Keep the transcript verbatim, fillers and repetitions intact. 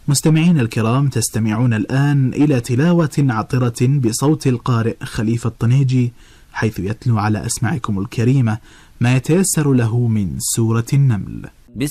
مستمعين الكرام، تستمعون الآن إلى تلاوة عطرة بصوت القارئ خليفة الطنيجي، حيث يتلو على أسماعكم الكريمة ما يتيسر له من سورة النمل.